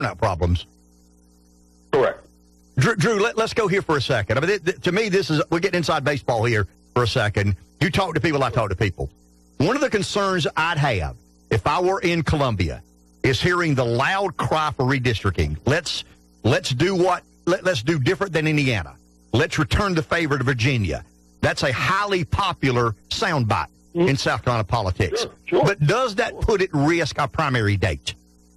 problems. Correct. Drew, let's go here for a second. I mean, to me, we're getting inside baseball here for a second. You talk to people, I talk to people. One of the concerns I'd have if I were in Columbia is hearing the loud cry for redistricting. Let's do different than Indiana. Let's return the favor to Virginia. That's a highly popular soundbite in South Carolina politics. Sure. But does that put at risk our primary date?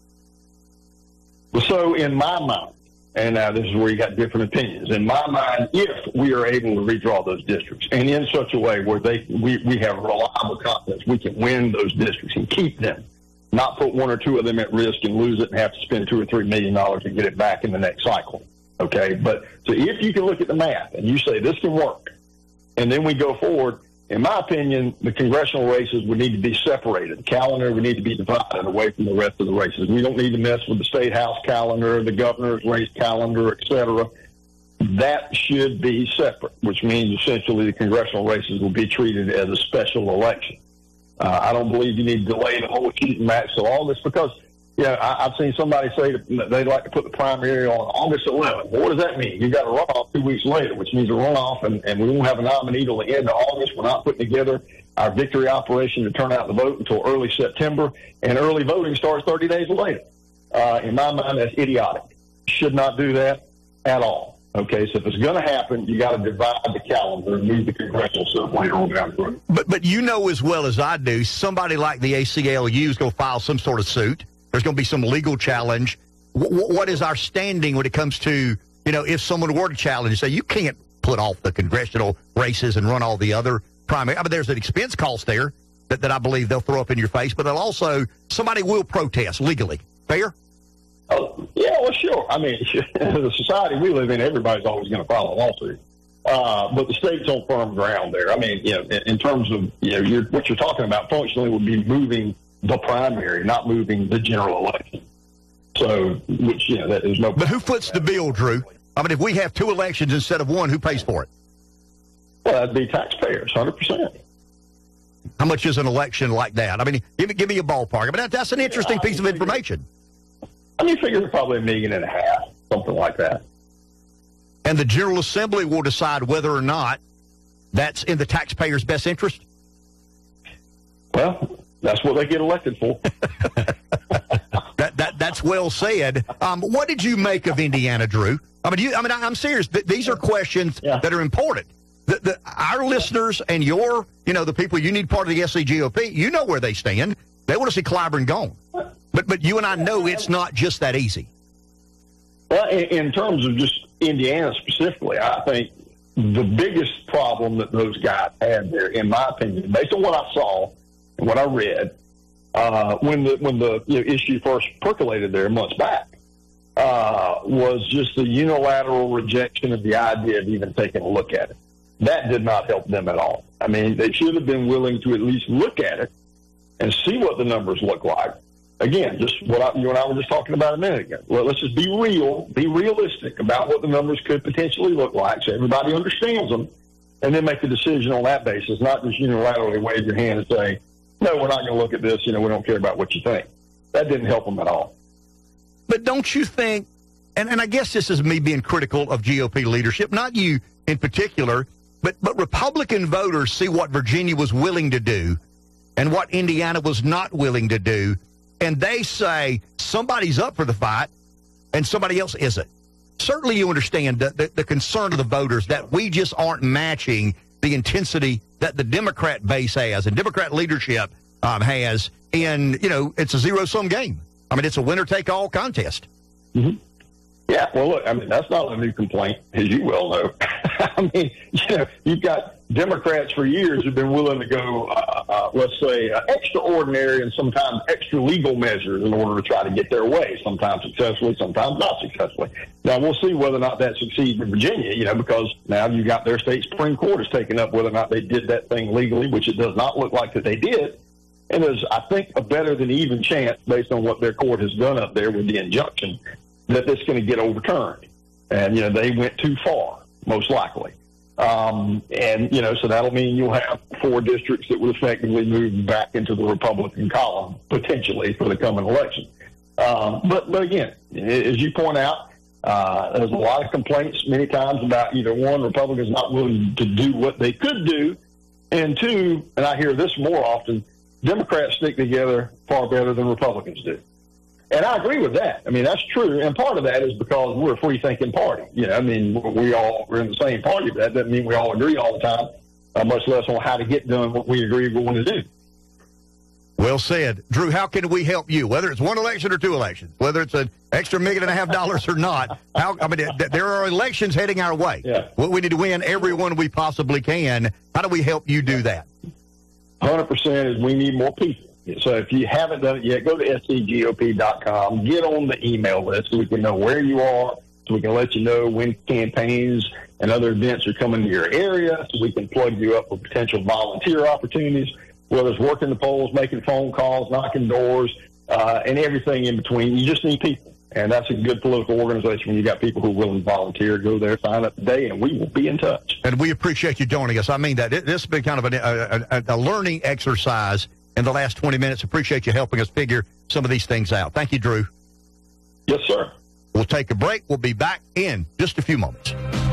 So in my mind, and now this is where you got different opinions. In my mind, if we are able to redraw those districts and in such a way where we have reliable confidence, we can win those districts and keep them, not put one or two of them at risk and lose it and have to spend $2 or $3 million to get it back in the next cycle. Okay, but so if you can look at the math and you say this can work, and then we go forward, in my opinion, the congressional races would need to be separated. The calendar would need to be divided away from the rest of the races. We don't need to mess with the state house calendar, the governor's race calendar, et cetera. That should be separate, which means essentially the congressional races will be treated as a special election. I don't believe you need to delay the whole shooting match till August because, I've seen somebody say that they'd like to put the primary on August 11th. Well, what does that mean? You've got a runoff 2 weeks later, which means a runoff, and we won't have a nominee till the end of August. We're not putting together our victory operation to turn out the vote until early September, and early voting starts 30 days later. In my mind, that's idiotic. Should not do that at all. Okay, so if it's going to happen, you got to divide the calendar and move the congressional stuff later on down the road. But you know as well as I do, somebody like the ACLU is going to file some sort of suit. There's going to be some legal challenge. What is our standing when it comes to, if someone were to challenge and say, you can't put off the congressional races and run all the other primary. I mean, there's an expense cost there that I believe they'll throw up in your face, but they'll also, somebody will protest legally. Fair? Oh, yeah, well, sure. I mean, the society we live in, everybody's always going to file a lawsuit. But the state's on firm ground there. I mean, in terms of, what you're talking about functionally would be moving the primary, not moving the general election. So, which, that is no. But who foots the bill, Drew? I mean, if we have two elections instead of one, who pays for it? Well, that'd be taxpayers, 100%. How much is an election like that? I mean, give me a ballpark. I mean, that's an interesting piece of information. I mean, figure probably $1.5 million, something like that. And the General Assembly will decide whether or not that's in the taxpayers' best interest? Well, that's what they get elected for. That's well said. What did you make of Indiana, Drew? I'm serious. These are questions that are important. Our listeners and the people you need part of the SCGOP, you know where they stand. They want to see Clyburn gone. But you and I know it's not just that easy. Well, in terms of just Indiana specifically, I think the biggest problem that those guys had there, in my opinion, based on what I saw and what I read, when the issue first percolated there months back, was just the unilateral rejection of the idea of even taking a look at it. That did not help them at all. I mean, they should have been willing to at least look at it and see what the numbers look like. Again, just what you and I were just talking about a minute ago. Well, let's just be realistic about what the numbers could potentially look like so everybody understands them, and then make the decision on that basis, not just unilaterally wave your hand and say, no, we're not going to look at this, we don't care about what you think. That didn't help them at all. But don't you think, and I guess this is me being critical of GOP leadership, not you in particular, but Republican voters see what Virginia was willing to do and what Indiana was not willing to do, and they say somebody's up for the fight and somebody else isn't. Certainly you understand the concern of the voters that we just aren't matching the intensity that the Democrat base has and Democrat leadership has in, it's a zero-sum game. I mean, it's a winner-take-all contest. Mm-hmm. Yeah, well, look, that's not a new complaint, as you well know. You've got Democrats for years who've been willing to go, let's say, extraordinary and sometimes extra legal measures in order to try to get their way, sometimes successfully, sometimes not successfully. Now, we'll see whether or not that succeeds in Virginia, because now you've got their state Supreme Court has taken up whether or not they did that thing legally, which it does not look like that they did. And there's, I think, a better than even chance, based on what their court has done up there with the injunction, that it's going to get overturned. And, they went too far, most likely. So that'll mean you'll have 4 districts that would effectively move back into the Republican column, potentially, for the coming election. But again, as you point out, there's a lot of complaints many times about either one, Republicans not willing to do what they could do, and two, and I hear this more often, Democrats stick together far better than Republicans do. And I agree with that. I mean, that's true. And part of that is because we're a free-thinking party. You know, I mean, we're in the same party, but that doesn't mean we all agree all the time, much less on how to get done what we agree we're going to do. Well said. Drew, how can we help you? Whether it's one election or two elections, whether it's an extra $1.5 million or not, there are elections heading our way. Yeah. We need to win every one we possibly can. How do we help you do that? 100% is we need more people. So if you haven't done it yet, go to scgop.com, get on the email list so we can know where you are, so we can let you know when campaigns and other events are coming to your area, so we can plug you up with potential volunteer opportunities, whether it's working the polls, making phone calls, knocking doors, and everything in between. You just need people. And that's a good political organization when you got people who are willing to volunteer, go there, sign up today, and we will be in touch. And we appreciate you joining us. I mean that. This has been kind of a learning exercise in the last 20 minutes. Appreciate you helping us figure some of these things out. Thank you, Drew. Yes, sir. We'll take a break. We'll be back in just a few moments.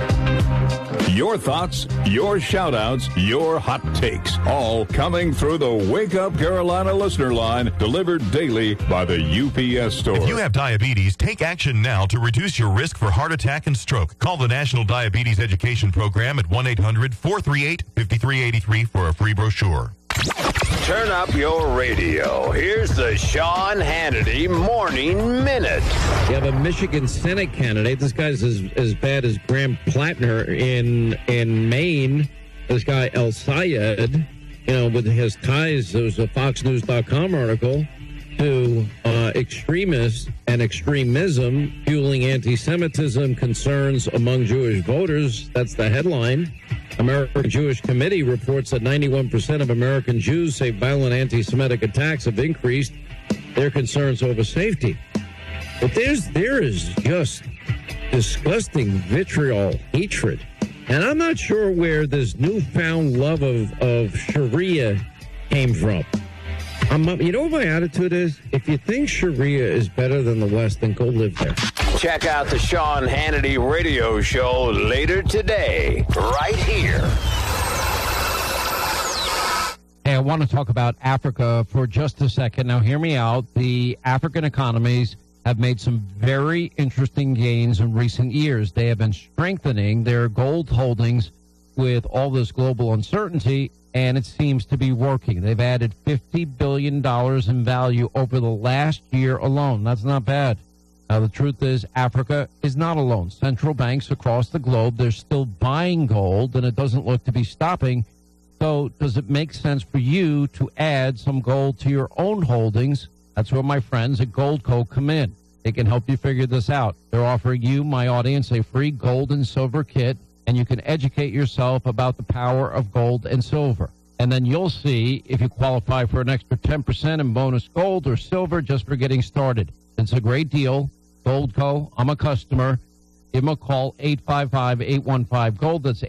Your thoughts, your shout-outs, your hot takes, all coming through the Wake Up Carolina listener line, delivered daily by the UPS Store. If you have diabetes, take action now to reduce your risk for heart attack and stroke. Call the National Diabetes Education Program at 1-800-438-5383 for a free brochure. Turn up your radio. Here's the Sean Hannity Morning Minute. You have a Michigan Senate candidate. This guy's as bad as Graham Plattner in Maine. This guy El Sayed, with his ties, there was a FoxNews.com article, to extremists and extremism fueling anti-Semitism concerns among Jewish voters. That's the headline. American Jewish Committee reports that 91% of American Jews say violent anti-Semitic attacks have increased their concerns over safety. But there is just disgusting vitriol, hatred. And I'm not sure where this newfound love of Sharia came from. You know what my attitude is? If you think Sharia is better than the West, then go live there. Check out the Sean Hannity radio show later today, right here. Hey, I want to talk about Africa for just a second. Now, hear me out. The African economies have made some very interesting gains in recent years. They have been strengthening their gold holdings with all this global uncertainty, and it seems to be working. They've added $50 billion in value over the last year alone. That's not bad. Now, the truth is, Africa is not alone. Central banks across the globe, they're still buying gold, and it doesn't look to be stopping. So does it make sense for you to add some gold to your own holdings? That's where my friends at Goldco come in. They can help you figure this out. They're offering you, my audience, a free gold and silver kit, and you can educate yourself about the power of gold and silver. And then you'll see if you qualify for an extra 10% in bonus gold or silver just for getting started. It's a great deal. Goldco, I'm a customer. Give them a call, 855-815-GOLD. That's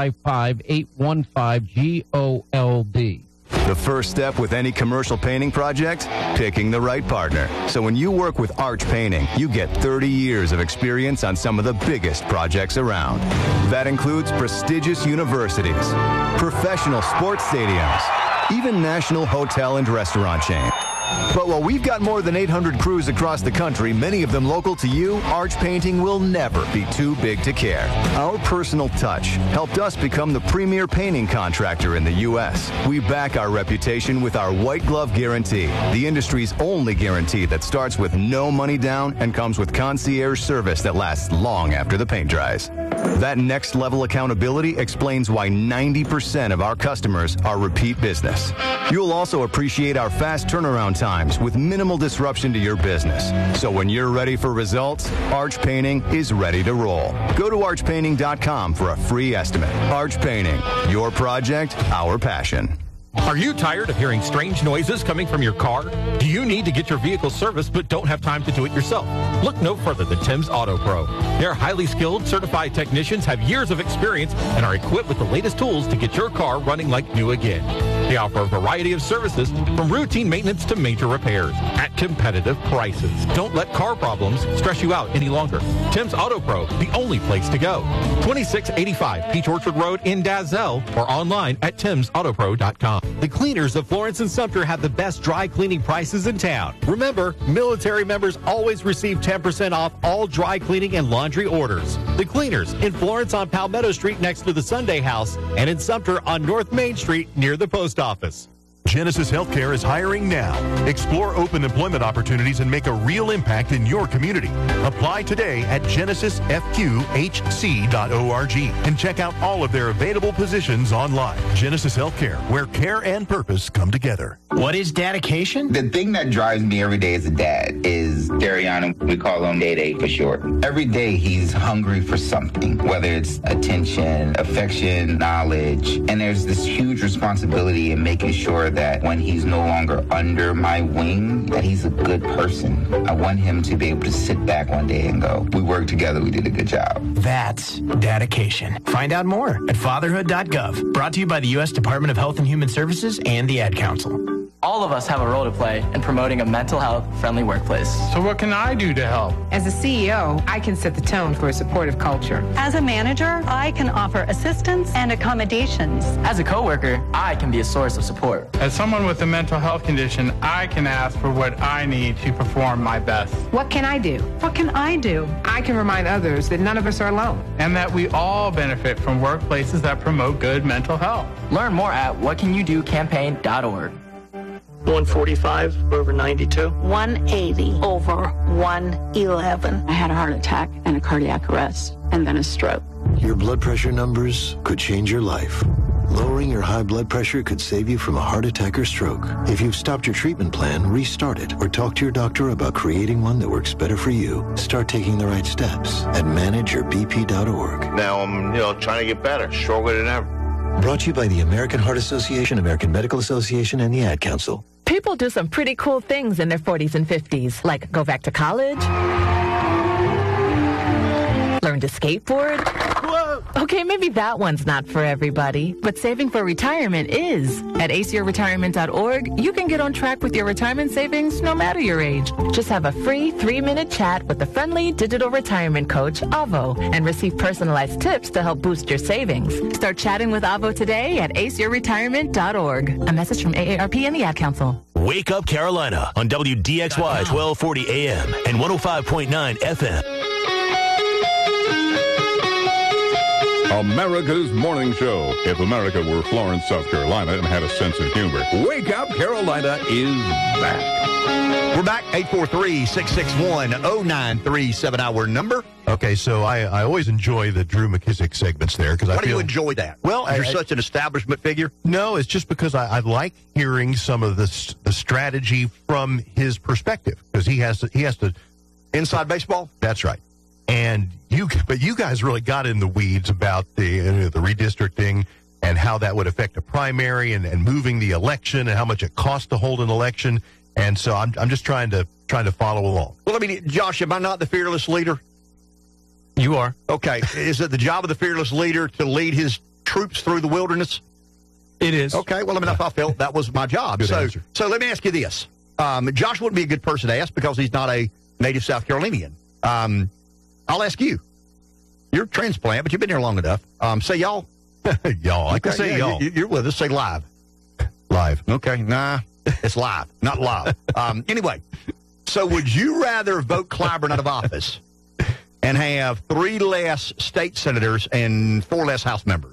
855-815-GOLD. The first step with any commercial painting project, picking the right partner. So when you work with Arch Painting, you get 30 years of experience on some of the biggest projects around. That includes prestigious universities, professional sports stadiums, even national hotel and restaurant chains. But while we've got more than 800 crews across the country, many of them local to you, Arch Painting will never be too big to care. Our personal touch helped us become the premier painting contractor in the U.S. We back our reputation with our white glove guarantee, the industry's only guarantee that starts with no money down and comes with concierge service that lasts long after the paint dries. That next level accountability explains why 90% of our customers are repeat business. You'll also appreciate our fast turnaround times with minimal disruption to your business. So when you're ready for results, Arch Painting is ready to roll. Go to archpainting.com for a free estimate. Arch Painting, your project, our passion. Are you tired of hearing strange noises coming from your car? Do you need to get your vehicle serviced but don't have time to do it yourself? Look no further than Tim's Auto Pro. Their highly skilled, certified technicians have years of experience and are equipped with the latest tools to get your car running like new again. They offer a variety of services from routine maintenance to major repairs at competitive prices. Don't let car problems stress you out any longer. Tim's Auto Pro, the only place to go. 2685 Peach Orchard Road in Dazzell or online at timsautopro.com. The cleaners of Florence and Sumter have the best dry cleaning prices in town. Remember, military members always receive 10% off all dry cleaning and laundry orders. The cleaners in Florence on Palmetto Street next to the Sunday House and in Sumter on North Main Street near the post office. Genesis Healthcare is hiring now. Explore open employment opportunities and make a real impact in your community. Apply today at genesisfqhc.org and check out all of their available positions online. Genesis Healthcare, where care and purpose come together. What is dedication? The thing that drives me every day as a dad is Dariana. We call him Day for short. Every day he's hungry for something, whether it's attention, affection, knowledge. And there's this huge responsibility in making sure that when he's no longer under my wing, that he's a good person. I want him to be able to sit back one day and go, we worked together, we did a good job. That's dedication. Find out more at fatherhood.gov. Brought to you by the U.S. Department of Health and Human Services and the Ad Council. All of us have a role to play in promoting a mental health friendly workplace. So what can I do to help? As a CEO, I can set the tone for a supportive culture. As a manager, I can offer assistance and accommodations. As a coworker, I can be a source of support. As someone with a mental health condition, I can ask for what I need to perform my best. What can I do? What can I do? I can remind others that none of us are alone. And that we all benefit from workplaces that promote good mental health. Learn more at whatcanyoudocampaign.org. 145 over 92. 180 over 111. I had a heart attack and a cardiac arrest and then a stroke. Your blood pressure numbers could change your life. Lowering your high blood pressure could save you from a heart attack or stroke. If you've stopped your treatment plan, restart it or talk to your doctor about creating one that works better for you. Start taking the right steps at manageyourbp.org. Now I'm, trying to get better, stronger than ever. Brought to you by the American Heart Association, American Medical Association, and the Ad Council. People do some pretty cool things in their 40s and 50s, like go back to college, learn to skateboard. Whoa. Okay, maybe that one's not for everybody, but saving for retirement is. At aceyourretirement.org, you can get on track with your retirement savings no matter your age. Just have a free 3-minute chat with the friendly digital retirement coach, Avo, and receive personalized tips to help boost your savings. Start chatting with Avo today at aceyourretirement.org. A message from AARP and the Ad Council. Wake Up Carolina on WDXY 1240 AM and 105.9 FM. America's morning show. If America were Florence, South Carolina, and had a sense of humor, Wake Up Carolina is back. We're back, 843-661-0937, our number. Okay, so I always enjoy the Drew McKissick segments there. Why do you enjoy that? Well, you're such an establishment figure? No, it's just because I like hearing some of the strategy from his perspective, because he has to... Inside baseball? That's right. And you guys really got in the weeds about the redistricting and how that would affect a primary and moving the election and how much it costs to hold an election. And so I'm just trying to follow along. Well, I mean, Josh, am I not the fearless leader? You are. Okay. Is it the job of the fearless leader to lead his troops through the wilderness? It is. Okay. Well, I mean, if I felt that was my job. So let me ask you this. Josh wouldn't be a good person to ask because he's not a native South Carolinian. I'll ask you. You're a transplant, but you've been here long enough. Say y'all. Y'all. I can say y'all. You're with us. Say live. Live. Okay. Nah, it's live, not live. Anyway, so would you rather vote Clyburn out of office and have 3 less state senators and 4 less House members?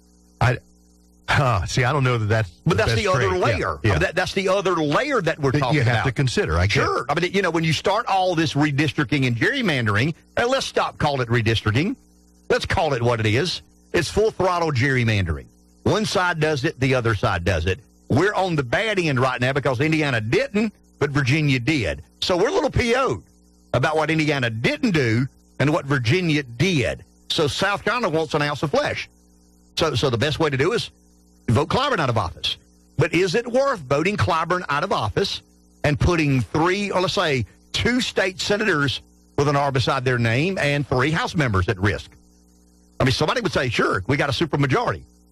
See, I don't know that's But that's the other layer. Yeah. That's the other layer that we're talking about. You have to consider. Sure. I mean, when you start all this redistricting and gerrymandering, and let's stop calling it redistricting. Let's call it what it is. It's full throttle gerrymandering. One side does it, the other side does it. We're on the bad end right now because Indiana didn't, but Virginia did. So we're a little PO'd about what Indiana didn't do and what Virginia did. So South Carolina wants an ounce of flesh. So the best way to do is vote Clyburn out of office. But is it worth voting Clyburn out of office and putting 3, or let's say 2 state senators with an R beside their name and 3 House members at risk? I mean, somebody would say, sure, we got a supermajority.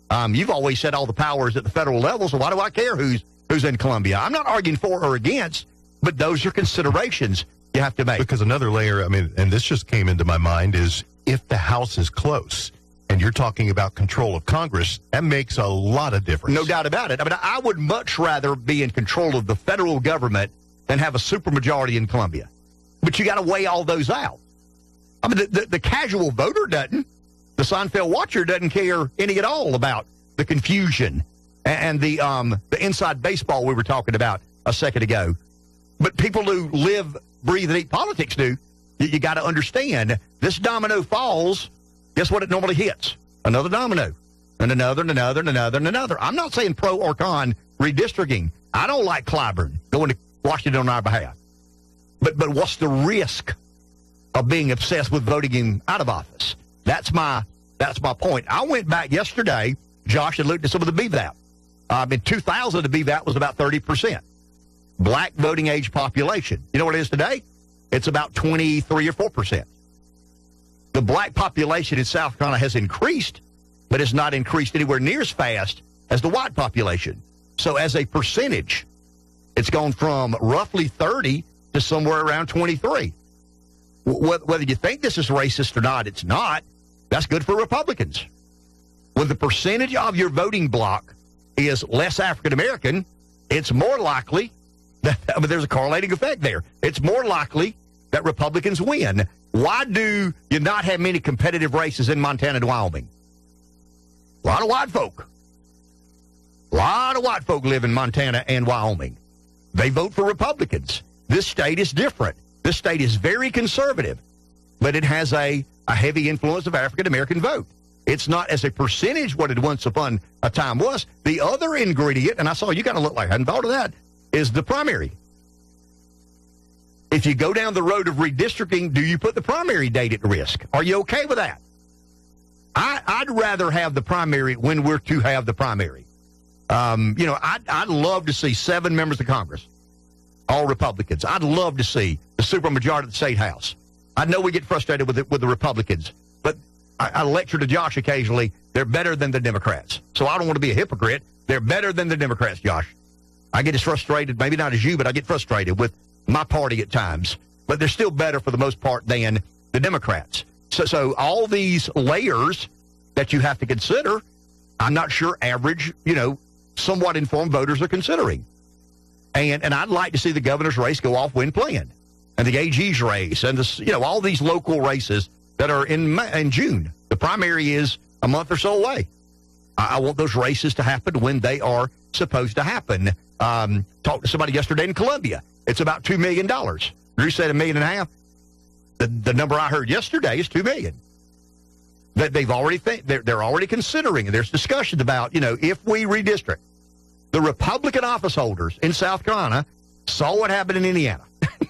You've always said all the power is at the federal level, so why do I care who's in Columbia? I'm not arguing for or against, but those are considerations you have to make. Because another layer, I mean, and this just came into my mind, is if the House is close and you're talking about control of Congress, that makes a lot of difference. No doubt about it. I mean, I would much rather be in control of the federal government than have a supermajority in Columbia. But you got to weigh all those out. I mean, the casual voter doesn't. The Seinfeld watcher doesn't care any at all about the confusion and the inside baseball we were talking about a second ago. But people who live, breathe, and eat politics do. You got to understand, this domino falls, guess what it normally hits? Another domino, and another, and another, and another, and another. I'm not saying pro or con redistricting. I don't like Clyburn going to Washington on our behalf. But what's the risk of being obsessed with voting him out of office? That's my point. I went back yesterday, Josh, and looked at some of the BVAP. In 2000, the BVAP was about 30%. Black voting age population. You know what it is today? It's about 23 or 4%. The black population in South Carolina has increased, but it's not increased anywhere near as fast as the white population. So as a percentage, it's gone from roughly 30 to somewhere around 23. Whether you think this is racist or not, it's not. That's good for Republicans. When the percentage of your voting block is less African-American, it's more likely that, I mean, there's a correlating effect there. It's more likely that Republicans win. Why do you not have many competitive races in Montana and Wyoming? A lot of white folk. A lot of white folk live in Montana and Wyoming. They vote for Republicans. This state is different. This state is very conservative, but it has a heavy influence of African-American vote. It's not as a percentage what it once upon a time was. The other ingredient, and I saw you kind of look like I hadn't thought of that, is the primary. If you go down the road of redistricting, do you put the primary date at risk? Are you okay with that? I'd rather have the primary when we're to have the primary. I'd love to see 7 members of Congress, all Republicans. I'd love to see the supermajority of the state house. I know we get frustrated with the Republicans, but I lecture to Josh occasionally. They're better than the Democrats. So I don't want to be a hypocrite. They're better than the Democrats, Josh. I get as frustrated, maybe not as you, but I get frustrated with my party at times. But they're still better for the most part than the Democrats. So all these layers that you have to consider, I'm not sure average, somewhat informed voters are considering. And I'd like to see the governor's race go off when planned, and the AG's race, and all these local races that are in June. The primary is a month or so away. I want those races to happen when they are supposed to happen. Talked to somebody yesterday in Columbia. It's about $2 million. Drew said $1.5 million. The number I heard yesterday is $2 million. That they're already considering, and there's discussions about, if we redistrict. The Republican office holders in South Carolina saw what happened in Indiana.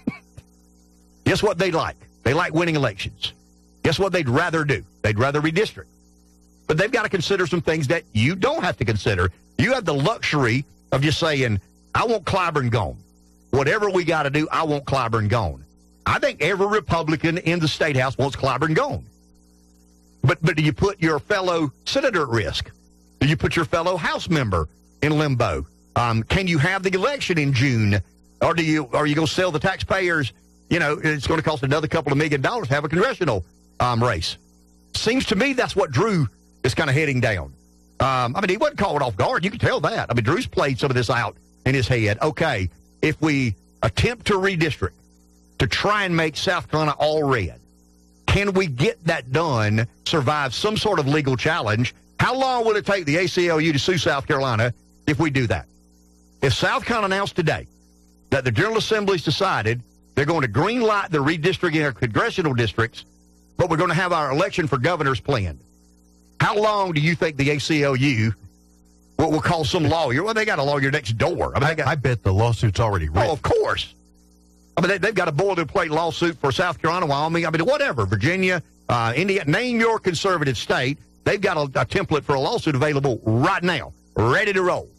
Guess what they like? They like winning elections. Guess what they'd rather do? They'd rather redistrict. But they've got to consider some things that you don't have to consider. You have the luxury of just saying, I want Clyburn gone. Whatever we got to do, I want Clyburn gone. I think every Republican in the State House wants Clyburn gone. But do you put your fellow senator at risk? Do you put your fellow House member in limbo? Can you have the election in June? Or are you going to sell the taxpayers? It's going to cost another couple of $1 million to have a congressional race. Seems to me that's what Drew is kind of heading down. He wasn't caught off guard. You can tell that. Drew's played some of this out in his head. Okay, if we attempt to redistrict to try and make South Carolina all red, can we get that done, survive some sort of legal challenge? How long will it take the ACLU to sue South Carolina if we do that? If South Carolina announced today that the General Assembly's decided they're going to green light the redistricting our congressional districts, but we're going to have our election for governors planned, how long do you think the ACLU will call some lawyer? Well, they got a lawyer next door. I bet the lawsuit's already written. Oh, of course. They've got a boilerplate lawsuit for South Carolina, Wyoming, whatever, Virginia, Indiana, name your conservative state. They've got a template for a lawsuit available right now, ready to roll.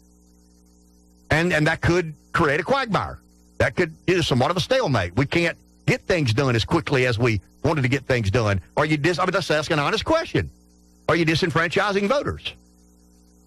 And that could create a quagmire. That could somewhat of a stalemate. We can't get things done as quickly as we wanted to get things done. Are you let's ask an honest question. Are you disenfranchising voters?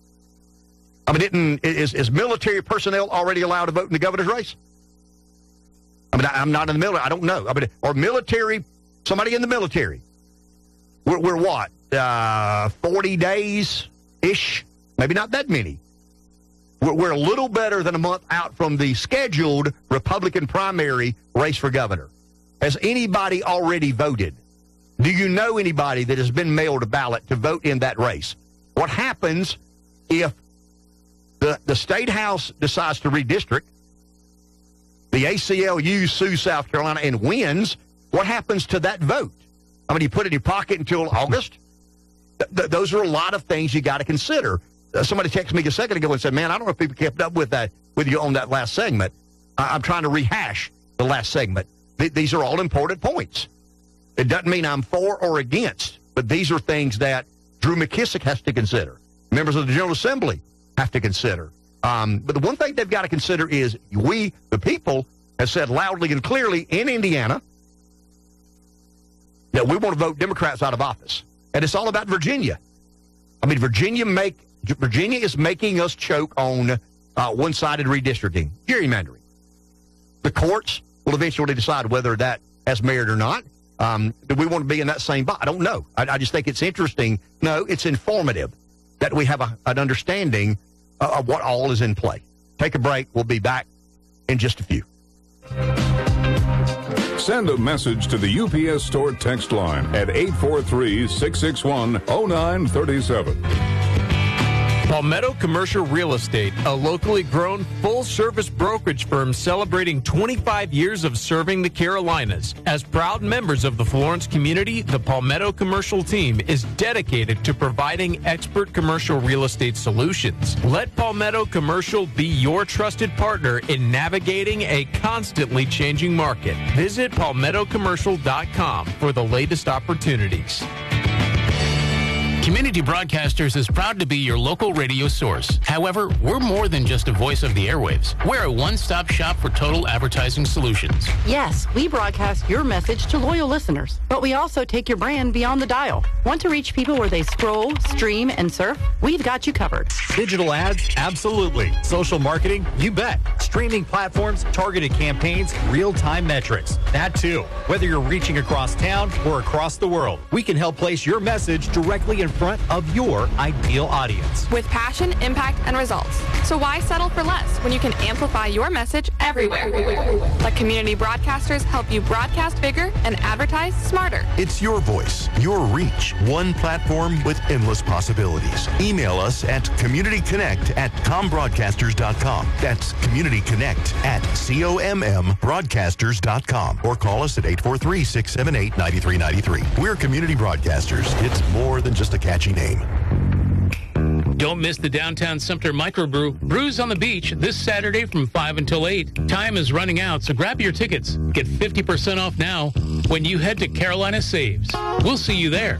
I mean, is military personnel already allowed to vote in the governor's race? I mean, I'm not in the military. I don't know. I mean, or military, somebody in the military. We're what, 40 days-ish? Maybe not that many. We're a little better than a month out from the scheduled Republican primary race for governor. Has anybody already voted? Do you know anybody that has been mailed a ballot to vote in that race? What happens if the State House decides to redistrict, the ACLU sues South Carolina and wins? What happens to that vote? I mean, you put it in your pocket until August? Those are a lot of things you got to consider. Somebody texted me a second ago and said, man, I don't know if people kept up with you on that last segment. I'm trying to rehash the last segment. These are all important points. It doesn't mean I'm for or against, but these are things that Drew McKissick has to consider. Members of the General Assembly have to consider. But the one thing they've got to consider is we, the people, have said loudly and clearly in Indiana that we want to vote Democrats out of office. And it's all about Virginia. I mean, Virginia is making us choke on one-sided redistricting, gerrymandering. The courts will eventually decide whether that has merit or not. Do we want to be in that same box? I don't know. I just think it's interesting. No, it's informative that we have an understanding of what all is in play. Take a break. We'll be back in just a few. Send a message to the UPS Store text line at 843-661-0937. Palmetto Commercial Real Estate, a locally grown full-service brokerage firm celebrating 25 years of serving the Carolinas. As proud members of the Florence community, the Palmetto Commercial team is dedicated to providing expert commercial real estate solutions. Let Palmetto Commercial be your trusted partner in navigating a constantly changing market. Visit palmettocommercial.com for the latest opportunities. Community Broadcasters is proud to be your local radio source. However, we're more than just a voice of the airwaves. We're a one-stop shop for total advertising solutions. Yes, we broadcast your message to loyal listeners, but we also take your brand beyond the dial. Want to reach people where they scroll, stream, and surf? We've got you covered. Digital ads? Absolutely. Social marketing? You bet. Streaming platforms, targeted campaigns, real-time metrics. That too. Whether you're reaching across town or across the world, we can help place your message directly in front of your ideal audience. With passion, impact, and results. So why settle for less when you can amplify your message everywhere? Let Community Broadcasters help you broadcast bigger and advertise smarter. It's your voice, your reach, one platform with endless possibilities. Email us at communityconnect@combroadcasters.com. That's communityconnect@combroadcasters.com. Or call us at 843-678-9393. We're Community Broadcasters. It's more than just a catchy name. Don't miss the Downtown Sumter Microbrew Brews on the Beach this Saturday from 5 until 8. Time is running out, so grab your tickets. Get 50% off now when you head to Carolina Saves. We'll see you there.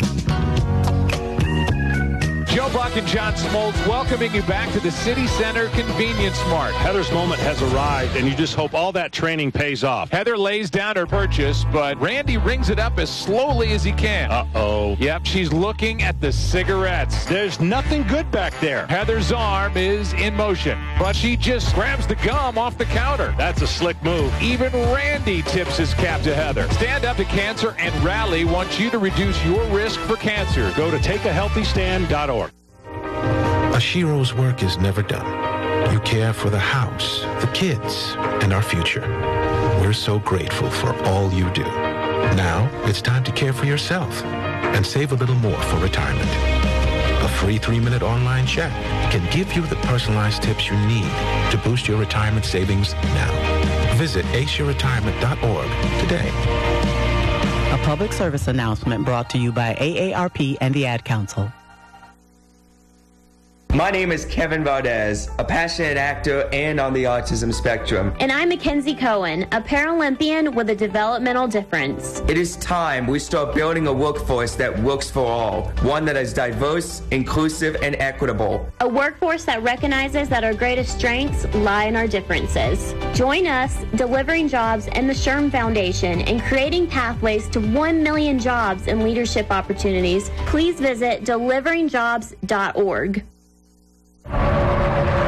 Joe Buck and John Smoltz welcoming you back to the City Center Convenience Mart. Heather's moment has arrived, and you just hope all that training pays off. Heather lays down her purchase, but Randy rings it up as slowly as he can. Uh-oh. Yep, she's looking at the cigarettes. There's nothing good back there. Heather's arm is in motion, but she just grabs the gum off the counter. That's a slick move. Even Randy tips his cap to Heather. Stand Up to Cancer and Rally wants you to reduce your risk for cancer. Go to takeahealthystand.org. Ashiro's work is never done. You care for the house, the kids, and our future. We're so grateful for all you do. Now, it's time to care for yourself and save a little more for retirement. A free 3-minute online check can give you the personalized tips you need to boost your retirement savings now. Visit aceyourretirement.org today. A public service announcement brought to you by AARP and the Ad Council. My name is Kevin Valdez, a passionate actor and on the autism spectrum. And I'm Mackenzie Cohen, a Paralympian with a developmental difference. It is time we start building a workforce that works for all, one that is diverse, inclusive, and equitable. A workforce that recognizes that our greatest strengths lie in our differences. Join us, Delivering Jobs and the SHRM Foundation, in creating pathways to 1 million jobs and leadership opportunities. Please visit deliveringjobs.org.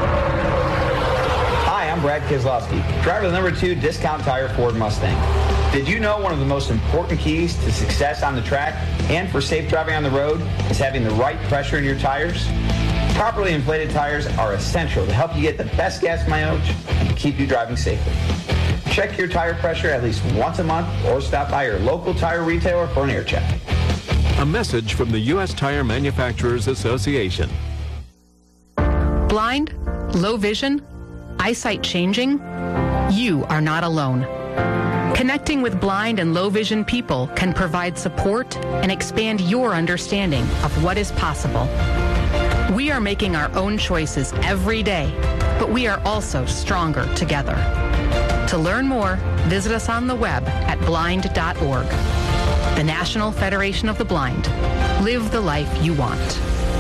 I'm Brad Keselowski, driver of the number 2 Discount Tire Ford Mustang. Did you know one of the most important keys to success on the track and for safe driving on the road is having the right pressure in your tires? Properly inflated tires are essential to help you get the best gas mileage and keep you driving safely. Check your tire pressure at least once a month or stop by your local tire retailer for an air check. A message from the U.S. Tire Manufacturers Association. Blind, low vision, eyesight changing? You are not alone. Connecting with blind and low vision people can provide support and expand your understanding of what is possible. We are making our own choices every day, but we are also stronger together. To learn more, visit us on the web at blind.org. The National Federation of the Blind. Live the life you want.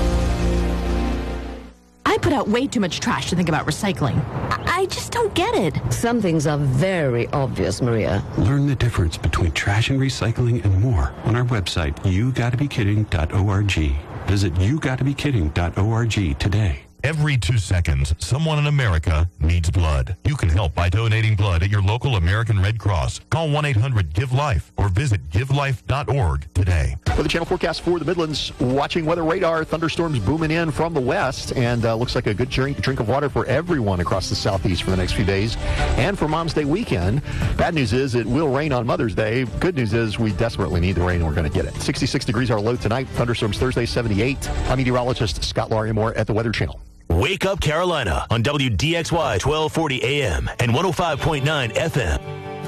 I put out way too much trash to think about recycling. I just don't get it. Some things are very obvious, Maria. Learn the difference between trash and recycling and more on our website, yougottabekidding.org. Visit yougottabekidding.org today. Every 2 seconds, someone in America needs blood. You can help by donating blood at your local American Red Cross. Call 1-800-GIVE-LIFE or visit givelife.org today. For the channel forecast for the Midlands, watching weather radar, thunderstorms booming in from the west, and looks like a good drink of water for everyone across the southeast for the next few days. And for Mom's Day weekend, bad news is it will rain on Mother's Day. Good news is we desperately need the rain and we're going to get it. 66 degrees our low tonight, thunderstorms Thursday, 78. I'm meteorologist Scott Larimore at the Weather Channel. Wake Up Carolina on WDXY 1240 AM and 105.9 FM.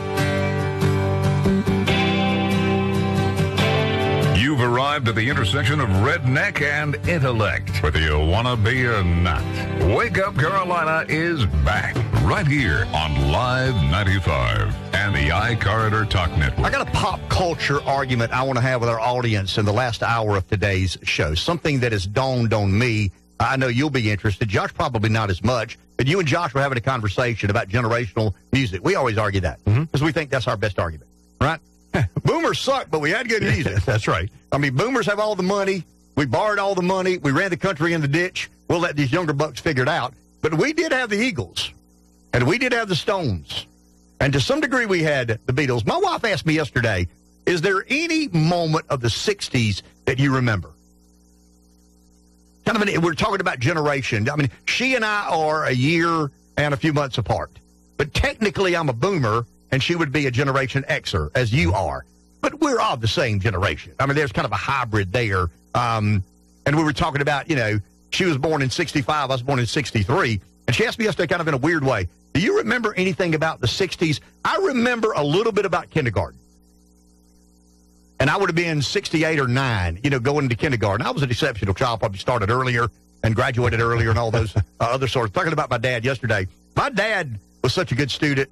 You've arrived at the intersection of redneck and intellect, whether you want to be or not. Wake Up Carolina is back right here on Live 95 and the iCorridor Talk Network. I got a pop culture argument I want to have with our audience in the last hour of today's show. Something that has dawned on me. I know you'll be interested. Josh, probably not as much. But you and Josh were having a conversation about generational music. We always argue that because we think that's our best argument, right? Boomers suck, but we had good music. That's right. I mean, boomers have all the money. We borrowed all the money. We ran the country in the ditch. We'll let these younger bucks figure it out. But we did have the Eagles, and we did have the Stones. And to some degree, we had the Beatles. My wife asked me yesterday, is there any moment of the 60s that you remember? We're talking about generation. I mean, she and I are a year and a few months apart. But technically, I'm a boomer, and she would be a Generation Xer, as you are. But we're of the same generation. I mean, there's kind of a hybrid there. And we were talking about, she was born in 65, I was born in 63. And she asked me yesterday kind of in a weird way, do you remember anything about the 60s? I remember a little bit about kindergarten. And I would have been 68 or 9, going into kindergarten. I was an exceptional child, probably started earlier and graduated earlier and all those other sorts. Talking about my dad yesterday. My dad was such a good student.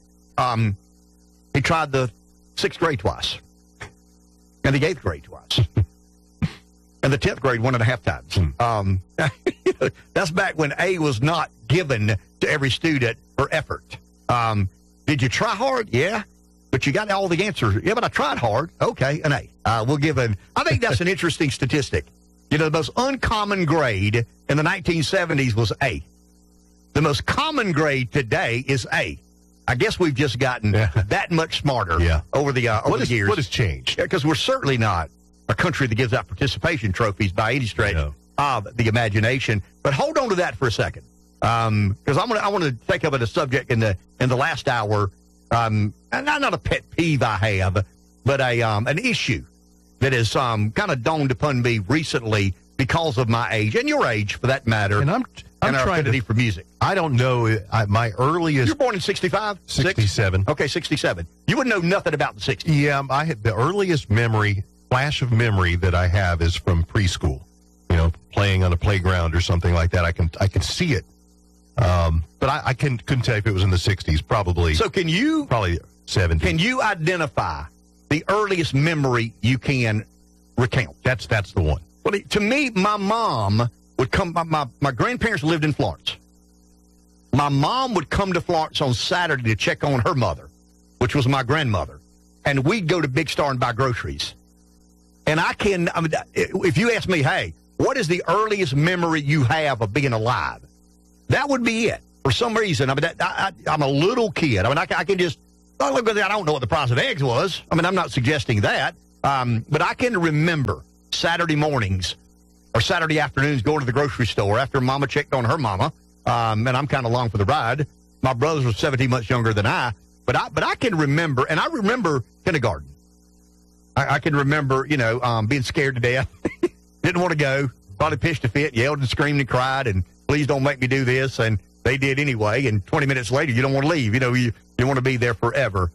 He tried the 6th grade twice and the 8th grade twice and the 10th grade 1.5 times. That's back when A was not given to every student for effort. Did you try hard? Yeah. But you got all the answers. Yeah, but I tried hard. Okay, an A. We'll give I think that's an interesting statistic. The most uncommon grade in the 1970s was A. The most common grade today is A. I guess we've just gotten that much smarter over the years. What has changed? Because we're certainly not a country that gives out participation trophies by any stretch of the imagination. But hold on to that for a second, because I want to take up a subject in the last hour. And not a pet peeve I have, but an issue that has kind of dawned upon me recently because of my age and your age, for that matter, and our affinity for music. I don't know. My earliest. You're born in 65? 67. Okay, 67. You wouldn't know nothing about the 60s. Yeah, I had the earliest flash of memory that I have is from preschool. Playing on a playground or something like that. I can see it. But I couldn't tell you if it was in the 60s, probably. So probably 70s. Can you identify the earliest memory you can recount? That's the one. Well, to me, my mom would come, my grandparents lived in Florence. My mom would come to Florence on Saturday to check on her mother, which was my grandmother. And we'd go to Big Star and buy groceries. And if you ask me, hey, what is the earliest memory you have of being alive? That would be it. for some reason, I mean, I'm a little kid. I mean, I can just, I don't know what the price of eggs was. I mean, I'm not suggesting that. But I can remember Saturday mornings or Saturday afternoons going to the grocery store after Mama checked on her mama, and I'm kind of along for the ride. My brothers were 17 months younger than I, but I can remember, and I remember kindergarten. I can remember, being scared to death, didn't want to go, probably pitched a fit, yelled and screamed and cried, and please don't make me do this, and they did anyway, and 20 minutes later, you don't want to leave. You want to be there forever.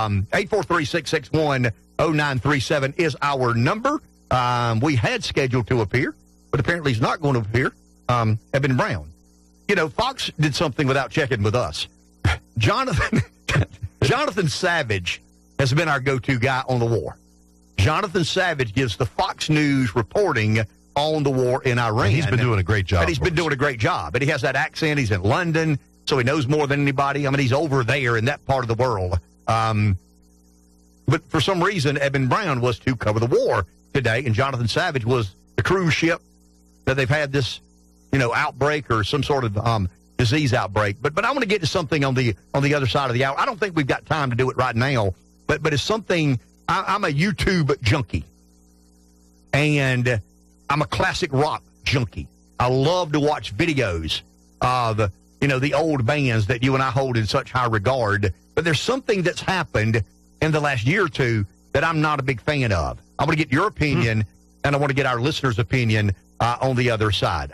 843-661-0937 is our number. We had scheduled to appear, but apparently he's not going to appear. Eben Brown. Fox did something without checking with us. Jonathan Savage has been our go-to guy on the war. Jonathan Savage gives the Fox News reporting on the war in Iran. And he's been doing a great job. And he's been doing a great job. And he has that accent. He's in London, so he knows more than anybody. I mean, he's over there in that part of the world. But for some reason, Eben Brown was to cover the war today, and Jonathan Savage was the cruise ship that they've had this, outbreak or some sort of disease outbreak. But I want to get to something on the other side of the hour. I don't think we've got time to do it right now, but it's something. I'm a YouTube junkie, and I'm a classic rock junkie. I love to watch videos of, the old bands that you and I hold in such high regard. But there's something that's happened in the last year or two that I'm not a big fan of. I want to get your opinion, and I want to get our listeners' opinion on the other side.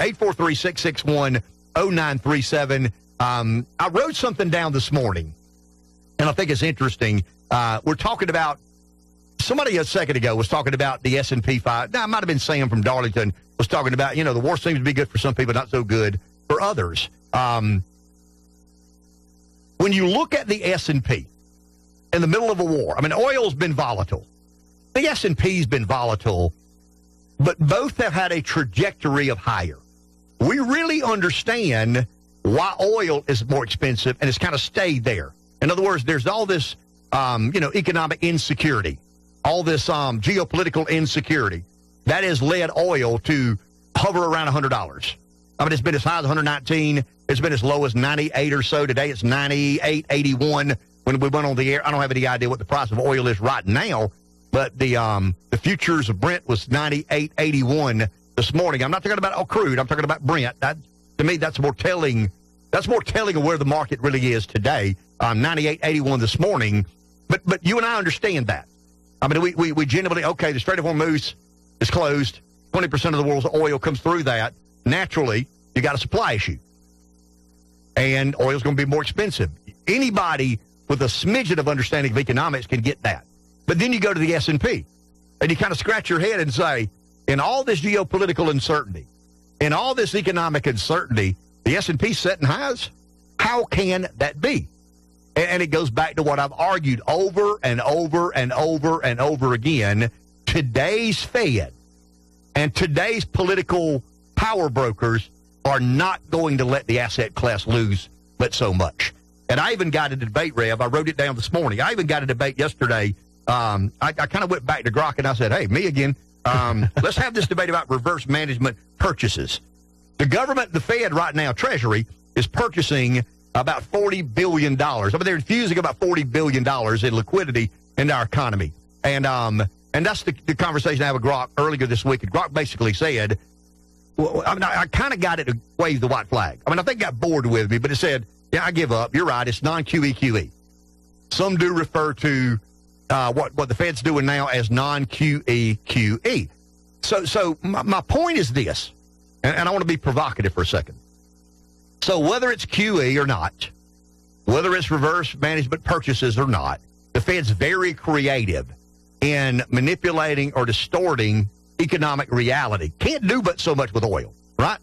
843-661-0937. I wrote something down this morning, and I think it's interesting. We're talking about, somebody a second ago was talking about the S&P 5. Now, it might have been Sam from Darlington was talking about, the war seems to be good for some people, not so good for others. When you look at the S&P in the middle of a war, I mean, oil's been volatile. The S&P's been volatile, but both have had a trajectory of higher. We really understand why oil is more expensive, and it's kind of stayed there. In other words, there's all this, economic insecurity, all this geopolitical insecurity that has led oil to hover around $100. I mean, it's been as high as 119. It's been as low as 98 or so. Today it's 98, 81 when we went on the air. I don't have any idea what the price of oil is right now, but the futures of Brent was 98, 81 this morning. I'm not talking about crude. I'm talking about Brent. To me, that's more telling. That's more telling of where the market really is today. 98, 81 this morning. But you and I understand that. I mean, we genuinely, okay, the Strait of Hormuz is closed. 20% of the world's oil comes through that. Naturally, you got a supply issue. And oil's going to be more expensive. Anybody with a smidgen of understanding of economics can get that. But then you go to the S&P, and you kind of scratch your head and say, in all this geopolitical uncertainty, in all this economic uncertainty, the S&P setting highs? How can that be? And it goes back to what I've argued over and over and over and over again. Today's Fed and today's political power brokers are not going to let the asset class lose but so much. And I even got a debate, Rev. I wrote it down this morning. I even got a debate yesterday. I kind of went back to Grok and I said, hey, me again. Let's have this debate about reverse management purchases. The government, the Fed right now, Treasury, is purchasing about $40 billion. I mean, they're infusing about $40 billion in liquidity into our economy. And that's the conversation I had with Grok earlier this week. And Grok basically said, well, I mean, I kind of got it to wave the white flag. I mean, I think it got bored with me, but it said, yeah, I give up. You're right. It's non-QE. Some do refer to what the Fed's doing now as non-QE. So my point is this, and I want to be provocative for a second. So whether it's QE or not, whether it's reverse management purchases or not, the Fed's very creative in manipulating or distorting economic reality. Can't do but so much with oil, right?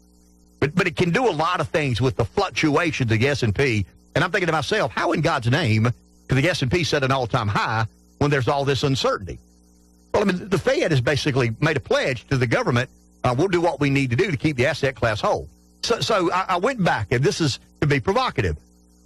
But it can do a lot of things with the fluctuations of the S&P. And I'm thinking to myself, how in God's name could the S&P set an all-time high when there's all this uncertainty? Well, I mean, the Fed has basically made a pledge to the government, we'll do what we need to do to keep the asset class whole. So I went back, and this is to be provocative.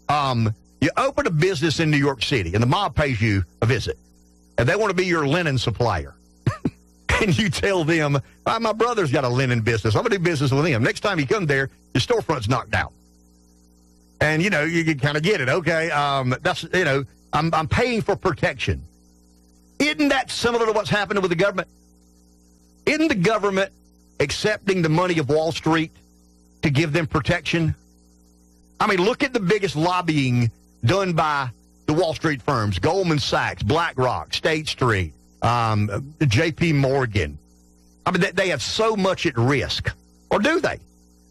You open a business in New York City, and the mob pays you a visit, and they want to be your linen supplier. And you tell them, my brother's got a linen business. I'm going to do business with him. Next time you come there, your storefront's knocked out. And, you know, you kind of get it. Okay, that's, you know, I'm paying for protection. Isn't that similar to what's happening with the government? Isn't the government accepting the money of Wall Street to give them protection? I mean, look at the biggest lobbying done by the Wall Street firms, Goldman Sachs, BlackRock, State Street, J.P. Morgan. I mean, they have so much at risk. Or do they?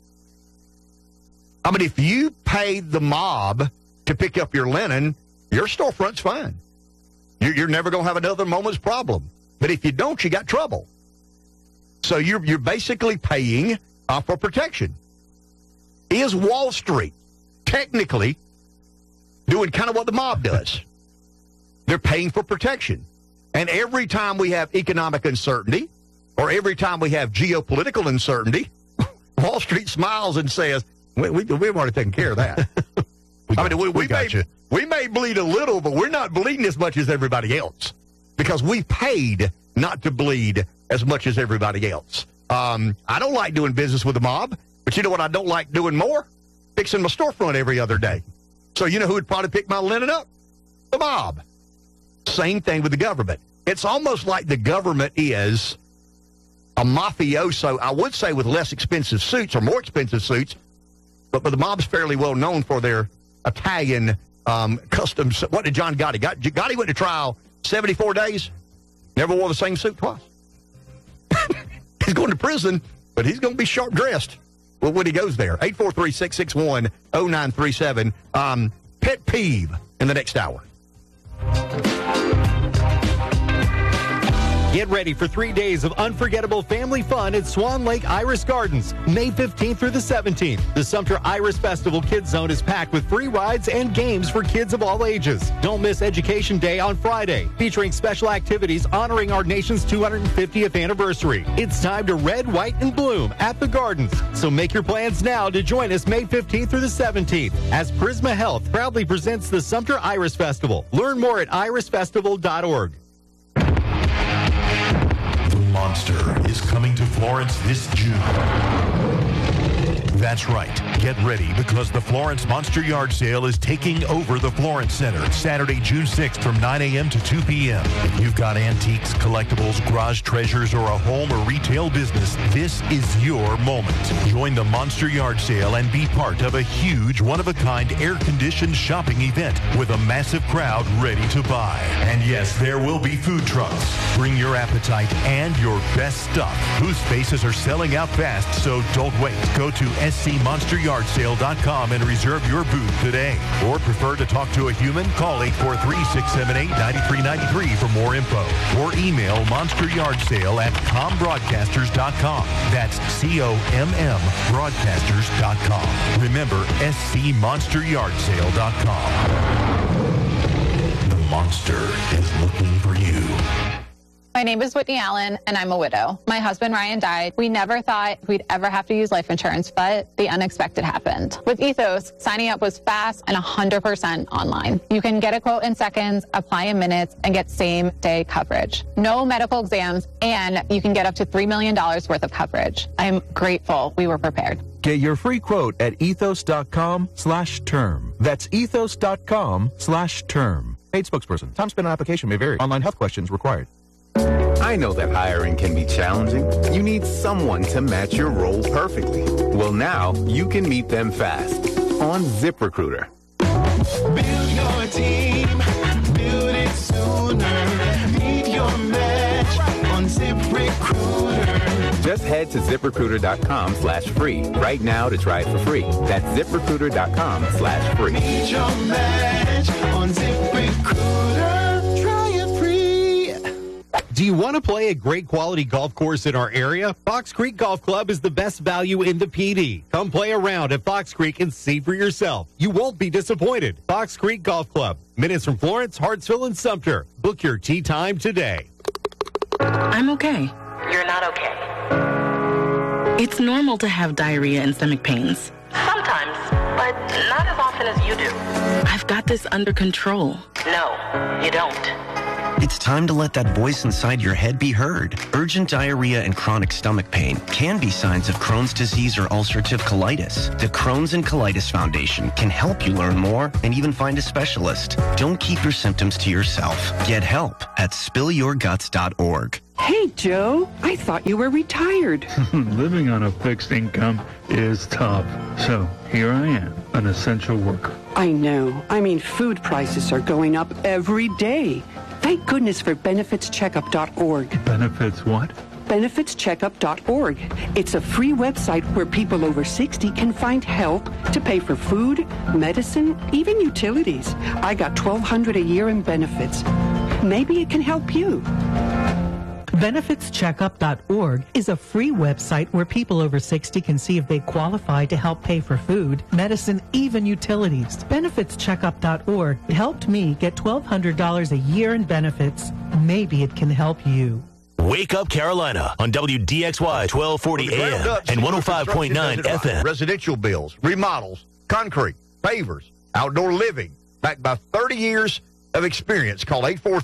I mean, if you pay the mob to pick up your linen, your storefront's fine. You're never going to have another moment's problem. But if you don't, you got trouble. So you're basically paying for protection. Is Wall Street technically doing kind of what the mob does? They're paying for protection. And every time we have economic uncertainty, or every time we have geopolitical uncertainty, Wall Street smiles and says, we've already taken care of that. We may bleed a little, but we're not bleeding as much as everybody else because we paid not to bleed as much as everybody else. I don't like doing business with the mob, but you know what I don't like doing more? Fixing my storefront every other day. So you know who would probably pick my linen up? The mob. Same thing with the government. It's almost like the government is a mafioso, I would say, with less expensive suits or more expensive suits, but the mob's fairly well known for their Italian customs. What did John Gotti? Gotti went to trial 74 days, never wore the same suit twice. He's going to prison, but he's going to be sharp dressed when he goes there. 843-661-0937. Pet peeve in the next hour. Get ready for 3 days of unforgettable family fun at Swan Lake Iris Gardens, May 15th through the 17th. The Sumter Iris Festival Kids Zone is packed with free rides and games for kids of all ages. Don't miss Education Day on Friday, featuring special activities honoring our nation's 250th anniversary. It's time to red, white, and bloom at the Gardens. So make your plans now to join us May 15th through the 17th as Prisma Health proudly presents the Sumter Iris Festival. Learn more at irisfestival.org. Monster is coming to Florence this June. That's right. Get ready because the Florence Monster Yard Sale is taking over the Florence Center Saturday, June 6th from 9 a.m. to 2 p.m. If you've got antiques, collectibles, garage treasures, or a home or retail business, this is your moment. Join the Monster Yard Sale and be part of a huge, one-of-a-kind, air-conditioned shopping event with a massive crowd ready to buy. And yes, there will be food trucks. Bring your appetite and your best stuff. Booth spaces are selling out fast, so don't wait. Go to scmonsteryardsale.com and reserve your booth today. Or prefer to talk to a human? Call 843-678-9393 for more info. Or email monsteryardsale@combroadcasters.com. That's COMM broadcasters.com. Remember, scmonsteryardsale.com. The monster is looking for you. My name is Whitney Allen, and I'm a widow. My husband, Ryan, died. We never thought we'd ever have to use life insurance, but the unexpected happened. With Ethos, signing up was fast and 100% online. You can get a quote in seconds, apply in minutes, and get same-day coverage. No medical exams, and you can get up to $3 million worth of coverage. I'm grateful we were prepared. Get your free quote at ethos.com/term. That's ethos.com/term. Paid spokesperson. Time spent on application may vary. Online health questions required. I know that hiring can be challenging. You need someone to match your role perfectly. Well, now you can meet them fast on ZipRecruiter. Build your team, build it sooner. Meet your match on ZipRecruiter. Just head to ZipRecruiter.com/free right now to try it for free. That's ZipRecruiter.com/free. Meet your match on ZipRecruiter. Do you want to play a great quality golf course in our area? Fox Creek Golf Club is the best value in the PD. Come play around at Fox Creek and see for yourself. You won't be disappointed. Fox Creek Golf Club. Minutes from Florence, Hartsville, and Sumter. Book your tee time today. I'm okay. You're not okay. It's normal to have diarrhea and stomach pains. Sometimes, but not as often as you do. I've got this under control. No, you don't. It's time to let that voice inside your head be heard. Urgent diarrhea and chronic stomach pain can be signs of Crohn's disease or ulcerative colitis. The Crohn's and Colitis Foundation can help you learn more and even find a specialist. Don't keep your symptoms to yourself. Get help at spillyourguts.org. Hey, Joe, I thought you were retired. Living on a fixed income is tough. So here I am, an essential worker. I know. I mean, food prices are going up every day. Thank goodness for benefitscheckup.org. Benefits what? benefitscheckup.org. It's a free website where people over 60 can find help to pay for food, medicine, even utilities. I got $1,200 a year in benefits. Maybe it can help you. BenefitsCheckup.org is a free website where people over 60 can see if they qualify to help pay for food, medicine, even utilities. BenefitsCheckup.org helped me get $1,200 a year in benefits. Maybe it can help you. Wake Up Carolina on WDXY 1240 AM and 105.9 FM. Residential bills, remodels, concrete, pavers, outdoor living, backed by 30 years of experience. Call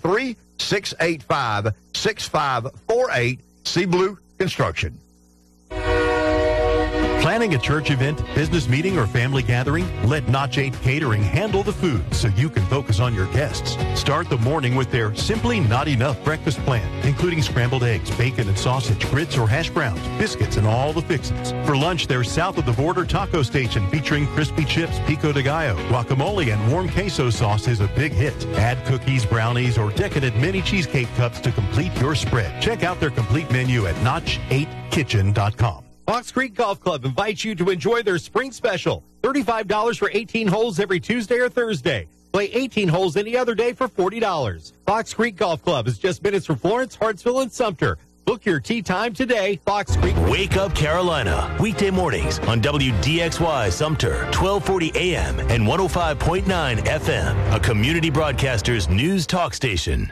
843-685-6548. See Blue Construction. Planning a church event, business meeting, or family gathering? Let Notch 8 Catering handle the food so you can focus on your guests. Start the morning with their Simply Not Enough breakfast plan, including scrambled eggs, bacon and sausage, grits or hash browns, biscuits, and all the fixins. For lunch, their South of the Border Taco Station featuring crispy chips, pico de gallo, guacamole, and warm queso sauce is a big hit. Add cookies, brownies, or decadent mini cheesecake cups to complete your spread. Check out their complete menu at notch8kitchen.com. Fox Creek Golf Club invites you to enjoy their spring special. $35 for 18 holes every Tuesday or Thursday. Play 18 holes any other day for $40. Fox Creek Golf Club is just minutes from Florence, Hartsville, and Sumter. Book your tee time today. Fox Creek. Wake Up Carolina. Weekday mornings on WDXY Sumter, 1240 AM and 105.9 FM. A community broadcaster's news talk station.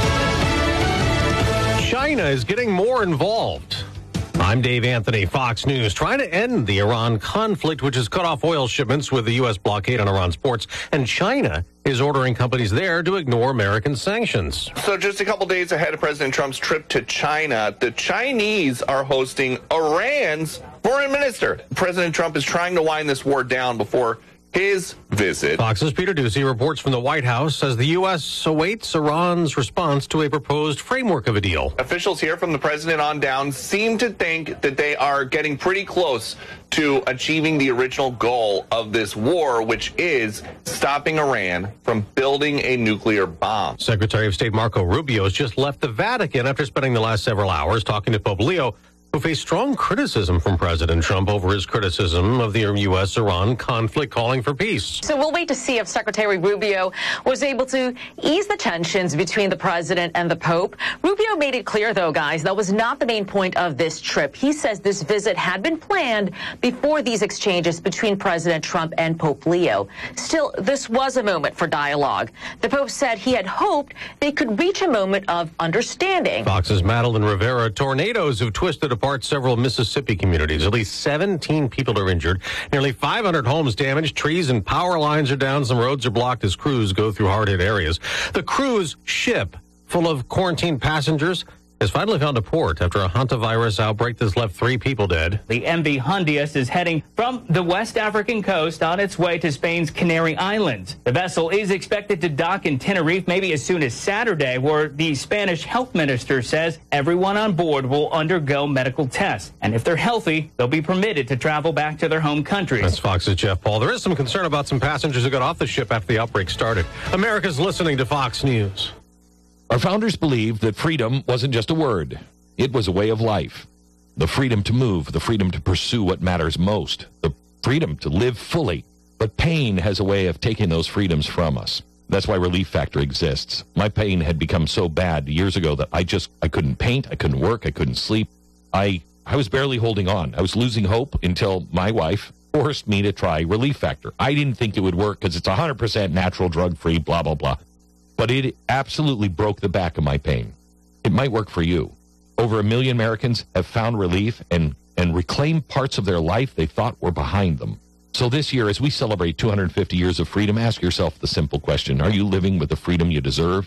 China is getting more involved. I'm Dave Anthony, Fox News, trying to end the Iran conflict, which has cut off oil shipments with the U.S. blockade on Iran's ports. And China is ordering companies there to ignore American sanctions. So just a couple days ahead of President Trump's trip to China, the Chinese are hosting Iran's foreign minister. President Trump is trying to wind this war down before his visit. Fox's Peter Doocy reports from the White House as the U.S. awaits Iran's response to a proposed framework of a deal. Officials here from the president on down seem to think that they are getting pretty close to achieving the original goal of this war, which is stopping Iran from building a nuclear bomb. Secretary of State Marco Rubio has just left the Vatican after spending the last several hours talking to Pope Leo, who faced strong criticism from President Trump over his criticism of the U.S.-Iran conflict, calling for peace. So we'll wait to see if Secretary Rubio was able to ease the tensions between the president and the Pope. Rubio made it clear, though, guys, that was not the main point of this trip. He says this visit had been planned before these exchanges between President Trump and Pope Leo. Still, this was a moment for dialogue. The Pope said he had hoped they could reach a moment of understanding. Fox's Madeline Rivera, tornadoes have twisted apart several Mississippi communities. At least 17 people are injured. Nearly 500 homes damaged. Trees and power lines are down. Some roads are blocked as crews go through hard-hit areas. The cruise ship, full of quarantined passengers, has finally found a port after a hantavirus outbreak that's left 3 people dead. The MV Hondias is heading from the West African coast on its way to Spain's Canary Islands. The vessel is expected to dock in Tenerife maybe as soon as Saturday, where the Spanish health minister says everyone on board will undergo medical tests. And if they're healthy, they'll be permitted to travel back to their home countries. That's Fox's Jeff Paul. There is some concern about some passengers who got off the ship after the outbreak started. America's listening to Fox News. Our founders believed that freedom wasn't just a word. It was a way of life. The freedom to move, the freedom to pursue what matters most, the freedom to live fully. But pain has a way of taking those freedoms from us. That's why Relief Factor exists. My pain had become so bad years ago that I couldn't paint, I couldn't work, I couldn't sleep. I was barely holding on. I was losing hope until my wife forced me to try Relief Factor. I didn't think it would work because it's 100% natural, drug-free, blah, blah, blah. But it absolutely broke the back of my pain. It might work for you. Over 1 million Americans have found relief and reclaimed parts of their life they thought were behind them. So this year, as we celebrate 250 years of freedom, ask yourself the simple question, are you living with the freedom you deserve?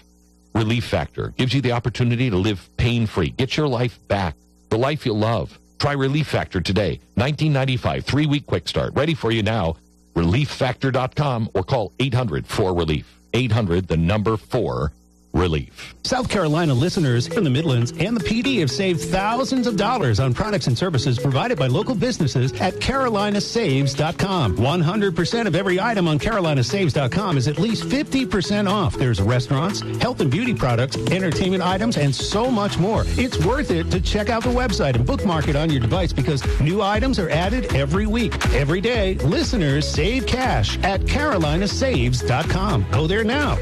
Relief Factor gives you the opportunity to live pain-free. Get your life back, the life you love. Try Relief Factor today. $19.95, 3-week quick start. Ready for you now. ReliefFactor.com or call 800-4RELIEF. 800-4-RELIEF. South Carolina listeners from the Midlands and the PD have saved thousands of dollars on products and services provided by local businesses at CarolinaSaves.com. 100% of every item on CarolinaSaves.com is at least 50% off. There's restaurants, health and beauty products, entertainment items, and so much more. It's worth it to check out the website and bookmark it on your device because new items are added every week. Every day, listeners save cash at CarolinaSaves.com. Go there now.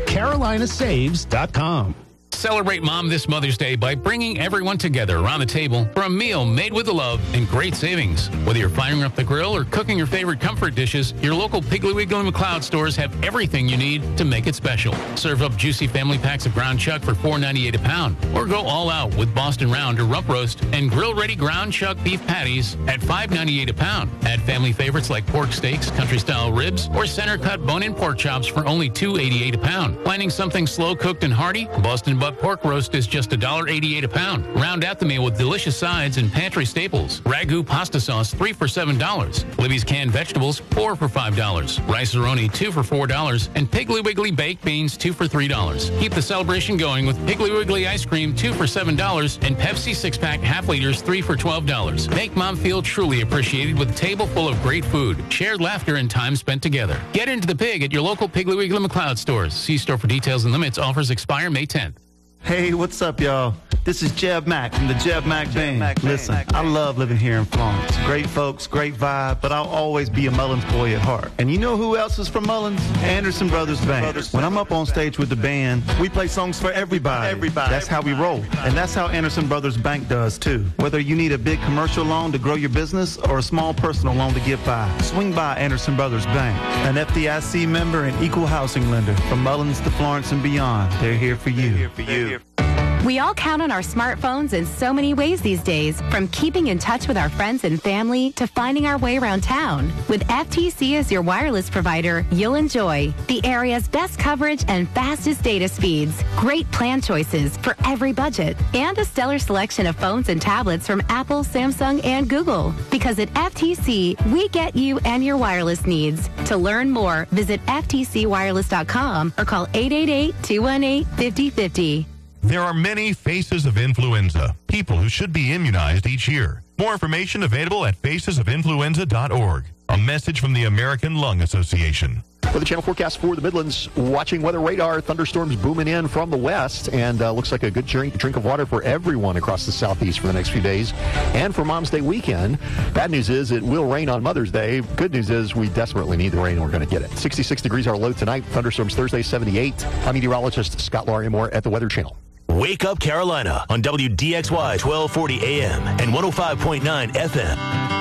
CarolinaSaves.com. Celebrate Mom this Mother's Day by bringing everyone together around the table for a meal made with love and great savings. Whether you're firing up the grill or cooking your favorite comfort dishes, your local Piggly Wiggly and McLeod stores have everything you need to make it special. Serve up juicy family packs of ground chuck for $4.98 a pound, or go all out with Boston Round or Rump Roast and grill-ready ground chuck beef patties at $5.98 a pound. Add family favorites like pork steaks, country-style ribs, or center-cut bone-in pork chops for only $2.88 a pound. Planning something slow-cooked and hearty? Boston Butt pork roast is just $1.88 a pound. Round out the meal with delicious sides and pantry staples. Ragu pasta sauce, 3 for $7. Libby's canned vegetables, 4 for $5. Rice-A-Roni, 2 for $4. And Piggly Wiggly baked beans, 2 for $3. Keep the celebration going with Piggly Wiggly ice cream, 2 for $7. And Pepsi 6-pack half liters, 3 for $12. Make Mom feel truly appreciated with a table full of great food, shared laughter, and time spent together. Get into the pig at your local Piggly Wiggly McLeod stores. See store for details and limits. Offers expire May 10th. Hey, what's up, y'all? This is Jeb Mack from the Jeb Mack Band. Listen, I love living here in Florence. Great folks, great vibe, but I'll always be a Mullins boy at heart. And you know who else is from Mullins? Anderson Brothers Band. When I'm up on stage with the band, we play songs for everybody. That's how we roll. And that's how Anderson Brothers Bank does, too. Whether you need a big commercial loan to grow your business or a small personal loan to get by, swing by Anderson Brothers Bank. An FDIC member and equal housing lender. From Mullins to Florence and beyond, they're here for you. We all count on our smartphones in so many ways these days, from keeping in touch with our friends and family to finding our way around town. With FTC as your wireless provider, you'll enjoy the area's best coverage and fastest data speeds, great plan choices for every budget, and a stellar selection of phones and tablets from Apple, Samsung, and Google. Because at FTC, we get you and your wireless needs. To learn more, visit ftcwireless.com or call 888-218-5050. There are many faces of influenza, people who should be immunized each year. More information available at facesofinfluenza.org. A message from the American Lung Association. For the channel forecast for the Midlands, watching weather radar, thunderstorms booming in from the west, and looks like a good drink of water for everyone across the southeast for the next few days. And for Mom's Day weekend, bad news is it will rain on Mother's Day. Good news is we desperately need the rain and we're going to get it. 66 degrees our low tonight, thunderstorms Thursday, 78. I'm meteorologist Scott Larimore at the Weather Channel. Wake Up Carolina on WDXY 1240 AM and 105.9 FM.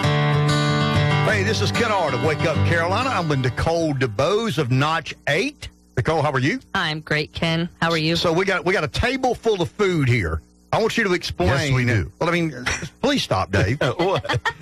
Hey, this is Ken Ard of Wake Up Carolina. I'm with Nicole DeBose of Notch 8. Nicole, how are you? I'm great, Ken. How are you? So we got a table full of food here. I want you to explain. Yes, we do. Well, I mean, please stop, Dave. He's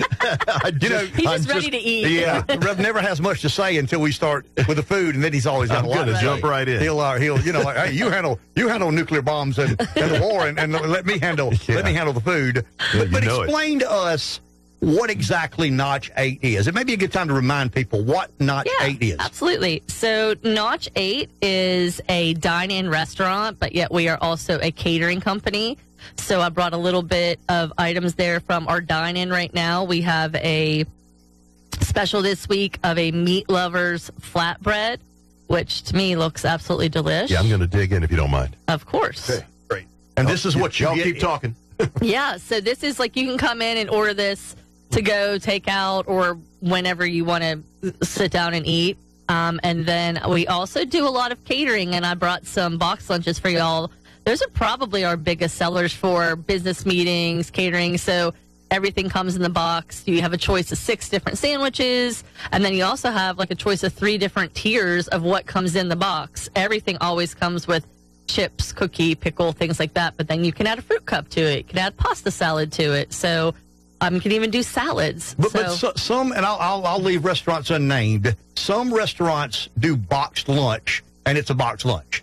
just ready to eat. Yeah, Rev never has much to say until we start with the food, and then he's always got a lot to say. Jump right in. He'll like, hey, you handle nuclear bombs and the war, and let me handle the food. But explain to us what exactly Notch 8 is. It may be a good time to remind people what Notch 8 is. Absolutely. So Notch 8 is a dine-in restaurant, but yet we are also a catering company. So I brought a little bit of items there from our dine-in right now. We have a special this week of a meat lovers flatbread, which to me looks absolutely delicious. Yeah, I'm going to dig in if you don't mind. Of course. Okay, great. And this is what y'all keep talking. Yeah, so this is like you can come in and order this to go, take out, or whenever you want to sit down and eat. And then we also do a lot of catering, and I brought some box lunches for y'all. Those are probably our biggest sellers for business meetings, catering. So everything comes in the box. You have a choice of 6 different sandwiches, and then you also have like a choice of 3 different tiers of what comes in the box. Everything always comes with chips, cookie, pickle, things like that. But then you can add a fruit cup to it. You can add pasta salad to it. So you can even do salads. But some, and I'll leave restaurants unnamed. Some restaurants do boxed lunch, and it's a boxed lunch.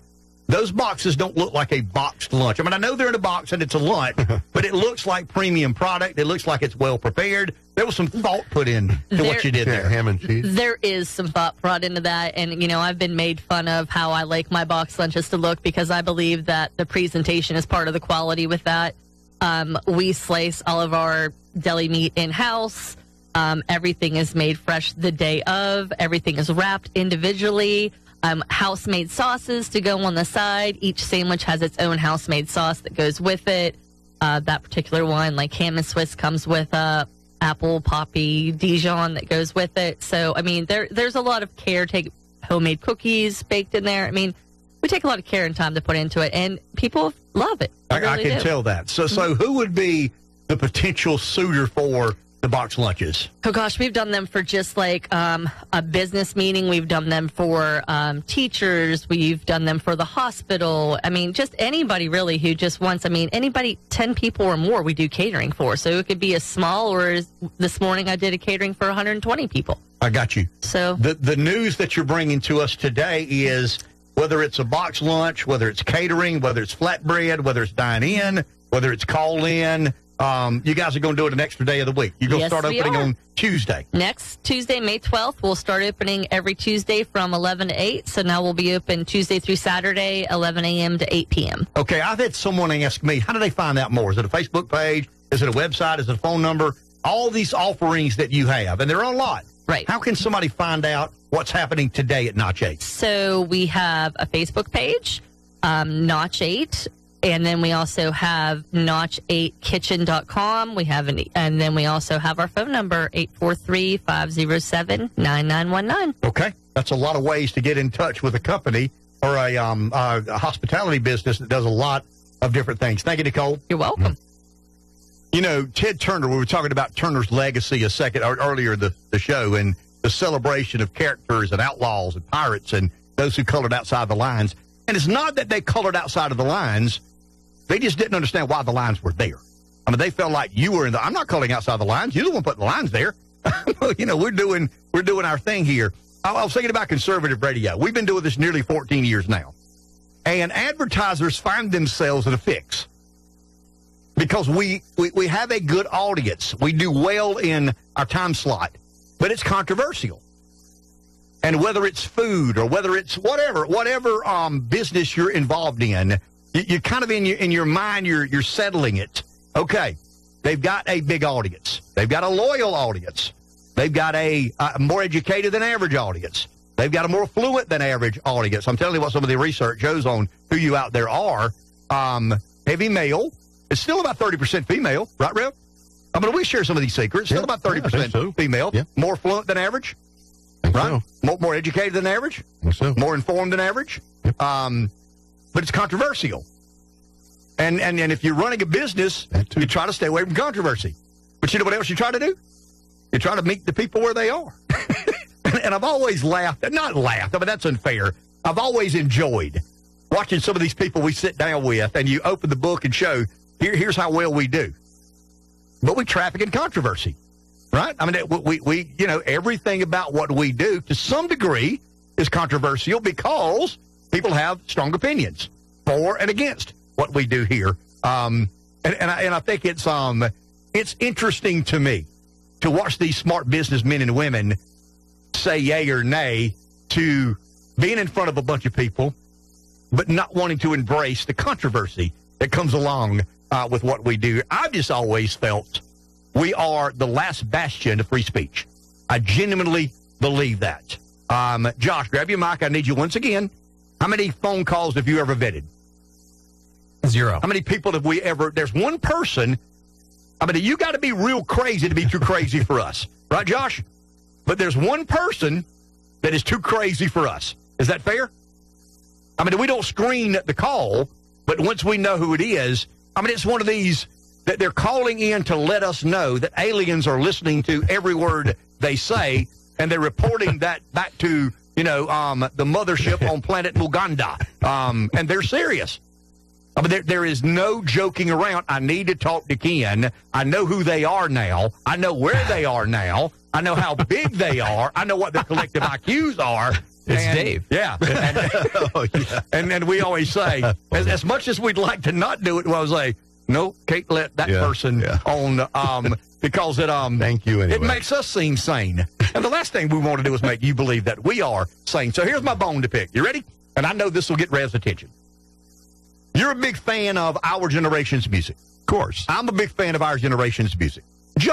those boxes don't look like a boxed lunch. I mean, I know they're in a box and it's a lunch, but it looks like premium product. It looks like it's well prepared. There was some thought put in to what you did there. Ham and cheese. There is some thought brought into that. And, you know, I've been made fun of how I like my box lunches to look because I believe that the presentation is part of the quality with that. We slice all of our deli meat in-house. Everything is made fresh the day of. Everything is wrapped individually. House-made sauces to go on the side. Each sandwich has its own house-made sauce that goes with it. That particular one, like ham and Swiss, comes with apple, poppy, Dijon that goes with it. So, I mean, there's a lot of care. Take homemade cookies baked in there. I mean, we take a lot of care and time to put into it, and people love it. I can tell that. So who would be the potential suitor for the box lunches? Oh, gosh, we've done them for just like a business meeting. We've done them for teachers. We've done them for the hospital. I mean, just anybody really who just wants, I mean, anybody, 10 people or more we do catering for. So it could be as small, or as this morning I did a catering for 120 people. I got you. So the news that you're bringing to us today is whether it's a box lunch, whether it's catering, whether it's flatbread, whether it's dine-in, whether it's call-in, you guys are going to do it an extra day of the week. You're going to start opening on Tuesday. Next Tuesday, May 12th, we'll start opening every Tuesday from 11 to 8. So now we'll be open Tuesday through Saturday, 11 a.m. to 8 p.m. Okay, I've had someone ask me, how do they find out more? Is it a Facebook page? Is it a website? Is it a phone number? All these offerings that you have, and there are a lot. Right. How can somebody find out what's happening today at Notch 8? So we have a Facebook page, Notch 8. And then we also have notch8kitchen.com. And then we also have our phone number, 843-507-9919. Okay. That's a lot of ways to get in touch with a company or a hospitality business that does a lot of different things. Thank you, Nicole. You're welcome. You know, Ted Turner, we were talking about Turner's legacy earlier the show, and the celebration of characters and outlaws and pirates and those who colored outside the lines. And it's not that they colored outside of the lines. They just didn't understand why the lines were there. I mean, they felt like you were I'm not calling outside the lines. You're the one putting the lines there. You know, we're doing our thing here. I was thinking about conservative radio. We've been doing this nearly 14 years now. And advertisers find themselves in a fix because we have a good audience. We do well in our time slot, but it's controversial. And whether it's food or whether it's whatever business you're involved in, you kind of in your mind, you're settling it. Okay, they've got a big audience. They've got a loyal audience. They've got a more educated than average audience. They've got a more fluent than average audience. I'm telling you what some of the research shows on who you out there are. Heavy male. It's still about 30% female, right, Rev? I mean, we share some of these secrets. Still about 30% female. Yeah. More fluent than average. Right? So. More educated than average. So. More informed than average. Yep. But it's controversial. And if you're running a business, you try to stay away from controversy. But you know what else you try to do? You try to meet the people where they are. And I've always laughed. Not laughed. I mean, that's unfair. I've always enjoyed watching some of these people we sit down with, and you open the book and show, here's how well we do. But we traffic in controversy. Right? I mean, we you know, everything about what we do to some degree is controversial because people have strong opinions for and against what we do here. And I think it's interesting to me to watch these smart businessmen and women say yay or nay to being in front of a bunch of people, but not wanting to embrace the controversy that comes along with what we do. I've just always felt we are the last bastion of free speech. I genuinely believe that. Josh, grab your mic. I need you once again. How many phone calls have you ever vetted? 0. How many people have we ever... There's one person... I mean, you got to be real crazy to be too crazy for us. Right, Josh? But there's one person that is too crazy for us. Is that fair? I mean, we don't screen the call, but once we know who it is, I mean, it's one of these... that they're calling in to let us know that aliens are listening to every word they say, and they're reporting that back to, you know, the mothership on planet Muganda. And they're serious. I mean, there is no joking around. I need to talk to Ken. I know who they are now. I know where they are now. I know how big they are. I know what their collective IQs are. It's Dave. Yeah. And we always say, as much as we'd like to not do it, we'll say, no, can't let that person on because it Thank you anyway. It makes us seem sane. And the last thing we want to do is make you believe that we are sane. So here's my bone to pick. You ready? And I know this will get Rev's attention. You're a big fan of our generation's music. Of course. I'm a big fan of our generation's music.